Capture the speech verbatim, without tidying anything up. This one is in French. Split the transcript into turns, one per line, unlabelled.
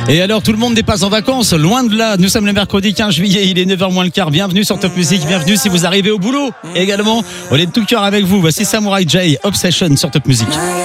Et alors tout le monde n'est pas en vacances, loin de là. Nous sommes le mercredi quinze juillet, il est neuf heures moins le quart. Bienvenue sur Top Music, bienvenue si vous arrivez au boulot. Et également, on est de tout cœur avec vous. Voici Samurai J, Obsession sur Top Music.